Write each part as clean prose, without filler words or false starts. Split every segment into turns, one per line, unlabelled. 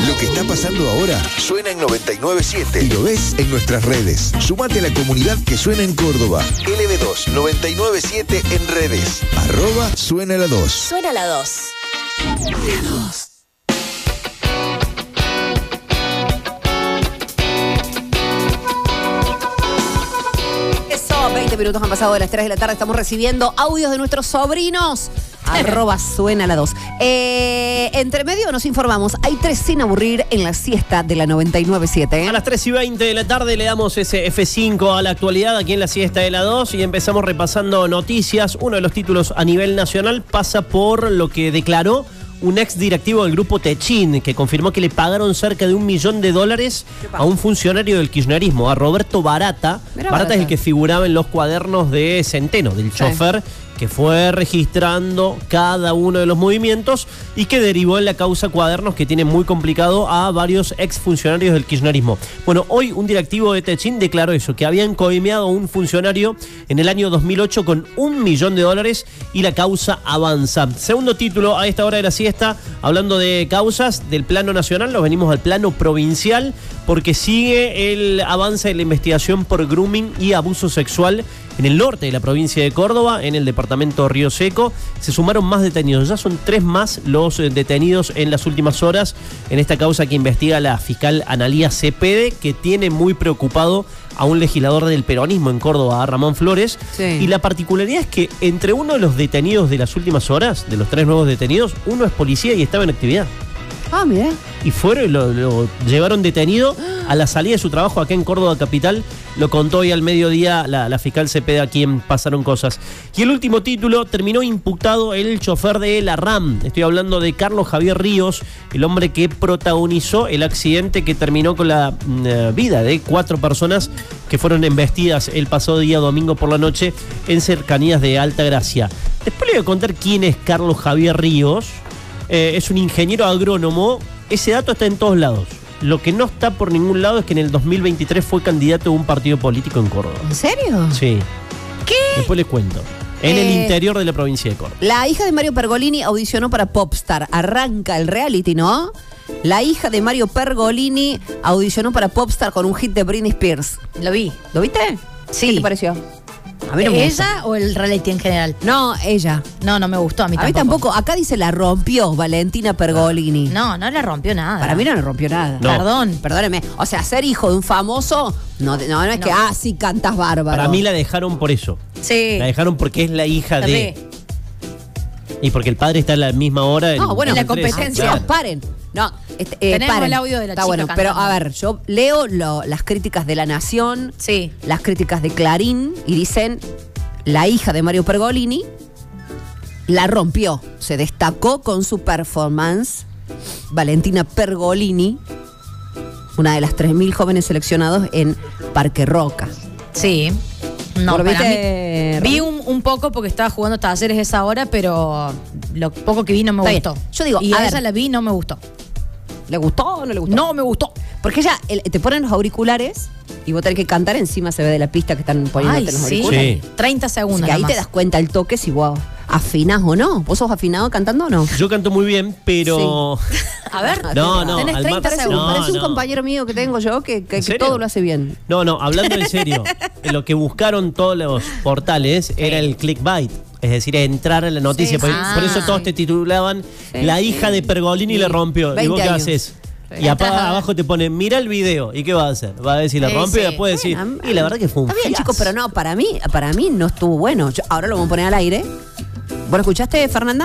Lo que está pasando ahora suena en 99.7 y lo ves en nuestras redes. Sumate a la comunidad que suena en Córdoba. LB2 99.7 en redes. @suena la 2.
Suena la 2. La 2. Eso, 20 minutos han pasado de las 3 de la tarde. Estamos recibiendo audios de nuestros sobrinos. @suena la 2. Entre medio nos informamos. Hay 3 sin aburrir en la siesta de la 99.7.
A las 3:20 de la tarde le damos ese F5 a la actualidad aquí en la siesta de la 2 y empezamos repasando noticias. Uno de los títulos a nivel nacional pasa por lo que declaró un ex directivo del grupo Techin, que confirmó que le pagaron cerca de $1 millón a un funcionario del kirchnerismo, a Roberto Barata. Barata es el que figuraba en los cuadernos de Centeno, del chofer, que fue registrando cada uno de los movimientos y que derivó en la causa Cuadernos, que tiene muy complicado a varios exfuncionarios del kirchnerismo. Bueno, hoy un directivo de Techin declaró eso, que habían coimeado a un funcionario en el año 2008 con $1 millón y la causa avanza. Segundo título a esta hora de la siesta, hablando de causas del plano nacional, nos venimos al plano provincial porque sigue el avance de la investigación por grooming y abuso sexual en el norte de la provincia de Córdoba, en el departamento Río Seco. Se sumaron más detenidos, ya son 3 más los detenidos en las últimas horas en esta causa que investiga la fiscal Analía Cepede, que tiene muy preocupado a un legislador del peronismo en Córdoba, a Ramón Flores. Sí. Y la particularidad es que entre uno de los detenidos de las últimas horas, de los 3 nuevos detenidos, uno es policía y estaba en actividad.
Ah, mira.
Y fueron y lo llevaron detenido a la salida de su trabajo acá en Córdoba capital. Lo contó hoy al mediodía la fiscal Cepeda, a quien pasaron cosas. Y el último título, terminó imputado el chofer de la RAM. Estoy hablando de Carlos Javier Ríos, el hombre que protagonizó el accidente que terminó con la vida de 4 personas que fueron embestidas el pasado día domingo por la noche en cercanías de Altagracia. Después le voy a contar quién es Carlos Javier Ríos. Es un ingeniero agrónomo. Ese dato está en todos lados. Lo que no está por ningún lado es que en el 2023 fue candidato a un partido político en Córdoba.
¿En serio?
Sí.
¿Qué?
Después les cuento. En el interior de la provincia de Córdoba.
La hija de Mario Pergolini audicionó para Popstar. Arranca el reality, ¿no? La hija de Mario Pergolini audicionó para Popstar con un hit de Britney Spears.
Lo vi.
¿Lo viste?
Sí.
¿Qué te pareció?
A mí no me gustó. ¿Ella o el reality en general?
No, ella.
No me gustó a mí tampoco.
A mí tampoco. Acá dice la rompió Valentina Pergolini.
No le rompió nada.
Para mí no le rompió nada.
No.
Perdóneme. O sea, ser hijo de un famoso, no es que, sí cantas bárbaro.
Para mí la dejaron por eso.
Sí.
La dejaron porque es la hija de... Y porque el padre está a la misma hora.
No, bueno,
en la competencia.
Claro. Paren. No,
tenemos
paren.
el audio de la
Está
chica
bueno,
cantando.
pero a ver, yo leo las críticas de La Nación,
sí,
las críticas de Clarín, y dicen, la hija de Mario Pergolini la rompió, se destacó con su performance. Valentina Pergolini, una de las 3.000 jóvenes seleccionados en Parque Roca.
Sí. No, para
¿viste?
mí, vi un poco porque estaba jugando Talleres esa hora, pero lo poco que vi no me
Está
gustó.
bien. Yo digo,
y
a
a
ver,
ella la vi y no me gustó.
¿Le gustó o no le gustó?
No me gustó.
Porque ella, te ponen los auriculares y vos tenés que cantar, encima se ve de la pista que están poniéndote los auriculares.
Sí.
30 segundos.
Así que ahí
nada
te
más.
das cuenta el toque si vos afinás o no. ¿Vos sos afinado cantando o no?
Yo canto muy bien, pero...
Sí.
A ver,
No,
tenés
al
30
margen-
segundos.
Parece un
no.
compañero mío que tengo yo que
serio?
todo lo hace bien.
No, hablando en serio, lo que buscaron todos los portales era el clickbait. Es decir, entrar en la noticia.
Sí,
por eso todos te titulaban la hija de Pergolini le rompió. ¿Y
20
vos qué
años.
haces? Y abajo te ponen, mira el video. ¿Y qué va a hacer? Va a decir, la rompió y después decir, y la verdad que fue un
Está bien,
fiasco.
chicos, pero no, para mí no estuvo bueno. Ahora lo vamos a poner al aire. ¿Vos lo escuchaste, Fernanda?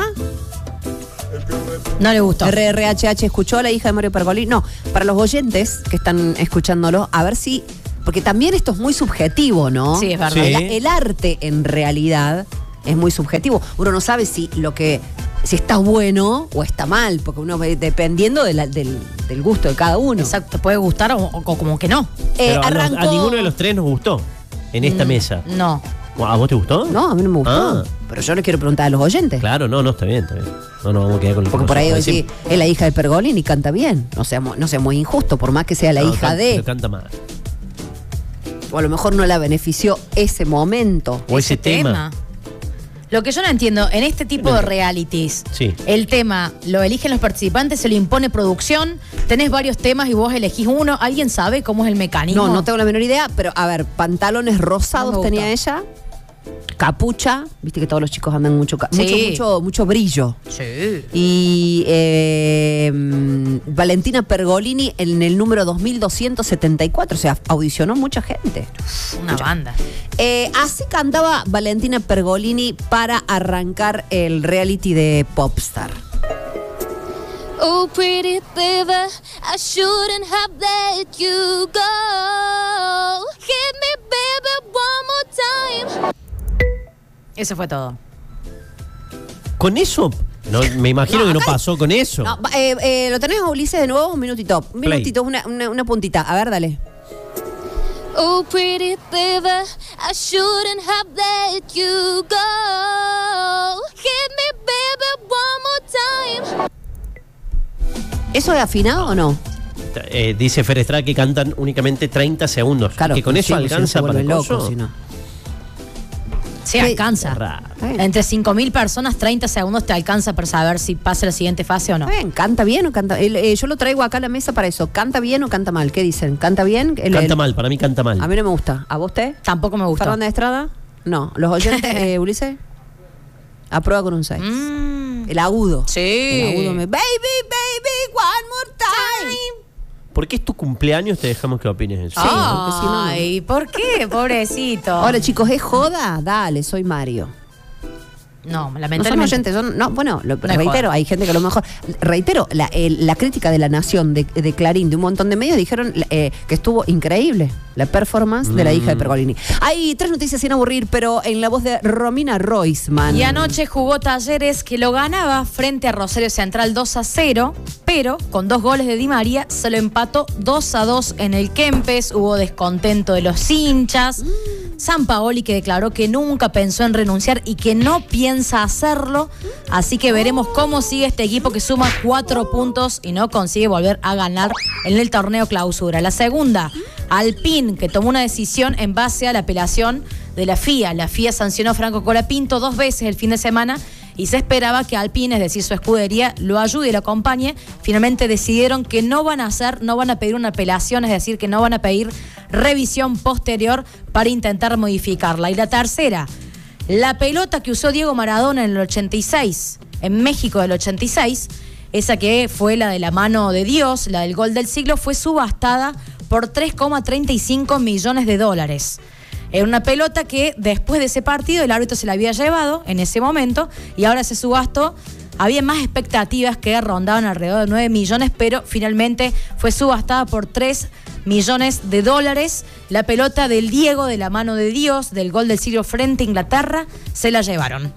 No le gustó.
RRHH escuchó a la hija de Mario Pergolini. No, para los oyentes que están escuchándolo, a ver si... Porque también esto es muy subjetivo, ¿no?
Sí, es verdad.
Sí.
El arte, en realidad, es muy subjetivo. Uno no sabe si está bueno o está mal, porque uno ve dependiendo del gusto de cada uno.
Exacto, te puede gustar o como que no.
Pero a
Arrancó...
ninguno de los tres nos gustó en esta mesa.
No.
¿A vos te gustó?
No, a mí no me gustó.
Ah.
Pero yo le quiero preguntar a los oyentes.
Claro, no, está bien. No, vamos a quedar con el
Porque por ahí
decir
decir, es la hija de Pergolini y canta bien. No sea muy injusto, por más que sea la hija de...
Pero canta mal.
O a lo mejor no la benefició ese momento.
O ese tema.
Lo que yo no entiendo, en este tipo de realities,
Sí.
el tema lo eligen los participantes, se lo impone producción, tenés varios temas y vos elegís uno. ¿Alguien sabe cómo es el mecanismo?
No tengo la menor idea, pero a ver, pantalones
No
rosados
me gusta.
tenía ella, capucha, viste que todos los chicos andan mucho
Sí.
mucho brillo.
Sí.
Y Valentina Pergolini en el número 2274, o sea, audicionó mucha gente.
Una banda.
Así cantaba Valentina Pergolini para arrancar el reality de Popstar.
Oh, pretty baby, I shouldn't have let you go. Hit me, baby, one more time.
Eso fue todo.
¿Con eso? No, me imagino que no
acá-
pasó con eso.
No, ¿lo tenés, Ulises, de nuevo? Un minutito. Un
Play.
minutito, una puntita. A ver, dale.
Oh, pretty baby, I shouldn't have let you go. Hit me, baby, one more time.
¿Eso es afinado o no?
Dice Fer Estrada que cantan únicamente 30 segundos.
Claro.
Que con
sí,
eso
se
alcanza para
vuelve
el
loco,
coso.
si no.
Sí,
Sí.
alcanza.
Raro.
Entre 5.000 personas, 30 segundos te alcanza para saber si pasa la siguiente fase o no.
Está bien, ¿canta bien o canta? Yo lo traigo acá a la mesa para eso. ¿Canta bien o canta mal? ¿Qué dicen? ¿Canta bien?
Canta mal, para mí canta mal.
A mí no me gusta. ¿A vos te?
Tampoco me gusta.
¿Fernández Estrada? No. ¿Los oyentes, Ulises? Aprueba con un 6. El agudo.
Sí.
El agudo me... Baby, one more time.
¿Por qué es tu cumpleaños? Te dejamos que opines eso.
Sí, porque si no, no.
Ay, ¿por qué? Pobrecito.
Hola, chicos, ¿es joda? Dale, soy Mario.
No,
No son
lamentablemente.
oyentes, son. No, bueno,
es
reitero,
joda.
hay gente que a lo mejor. Reitero, la crítica de La Nación, de Clarín, de un montón de medios, dijeron que estuvo increíble la performance de la hija de Pergolini. Hay 3 noticias sin aburrir, pero en la voz de Romina Roisman.
Y anoche jugó Talleres, que lo ganaba frente a Rosario Central 2-0, pero con 2 goles de Di María se lo empató 2-2 en el Kempes. Hubo descontento de los hinchas. Sampaoli, que declaró que nunca pensó en renunciar y que no piensa hacerlo. Así que veremos cómo sigue este equipo que suma 4 puntos y no consigue volver a ganar en el torneo clausura. La segunda, Alpine, que tomó una decisión en base a la apelación de la FIA. La FIA sancionó a Franco Colapinto 2 veces el fin de semana y se esperaba que Alpine, es decir, su escudería, lo ayude y lo acompañe. Finalmente decidieron que no van a pedir una apelación, es decir, que no van a pedir revisión posterior para intentar modificarla. Y la tercera, la pelota que usó Diego Maradona en el 86, en México del 86, esa que fue la de la mano de Dios, la del gol del siglo, fue subastada por $3,35 millones. Era una pelota que después de ese partido el árbitro se la había llevado en ese momento y ahora se subastó. Había más expectativas que rondaban alrededor de 9 millones, pero finalmente fue subastada por $3 millones. La pelota del Diego, de la mano de Dios, del gol del siglo frente a Inglaterra, se la llevaron.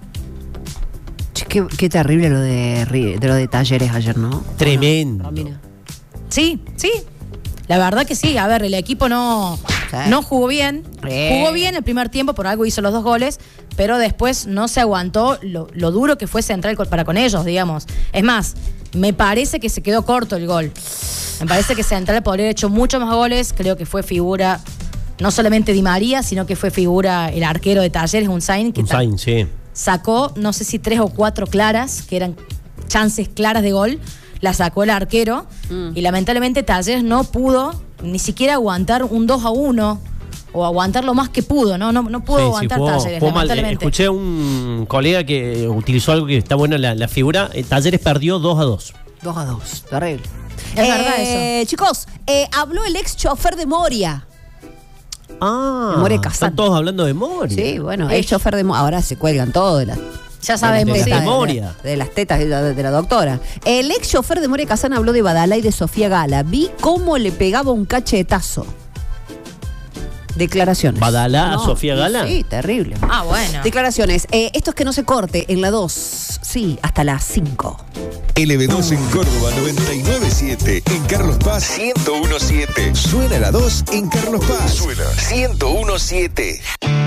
Che, qué terrible lo de Talleres ayer, ¿no?
Tremendo.
Romina.
Sí. La verdad que sí. A ver, el equipo no jugó bien. Jugó bien el primer tiempo, por algo hizo los 2 goles, pero después no se aguantó lo duro que fue Central para con ellos, digamos. Es más, me parece que se quedó corto el gol. Me parece que Central podría haber hecho muchos más goles. Creo que fue figura no solamente Di María, sino que fue figura el arquero de Talleres, Unzain, que
Sí.
sacó, no sé si 3 o 4 claras, que eran chances claras de gol. La sacó el arquero y lamentablemente Talleres no pudo ni siquiera aguantar un 2-1 o aguantar lo más que pudo, no pudo aguantar Talleres,
jugó mal.
lamentablemente.
Escuché a un colega que utilizó algo que está buena la figura. Talleres perdió 2-2.
2-2, terrible.
Es verdad eso.
Chicos, habló el ex chofer de Moria. Moria Kazan.
Están todos hablando de Moria.
Sí, bueno, ex chofer de Moria. Ahora se cuelgan todo de las.
Ya sabemos.
de
tetas
las de Moria.
de las tetas de la doctora. El ex chofer de Moria Kazan habló de Badalá y de Sofía Gala. Vi cómo le pegaba un cachetazo. Declaraciones.
¿Badalá a Sofía Gala?
Sí, terrible.
Ah, bueno.
Declaraciones. Esto es que no se corte en la 2. Sí, hasta las 5.
LB2 en Córdoba 99.7, en Carlos Paz 101.7. Suena la 2 en Carlos Paz. Suena 101.7.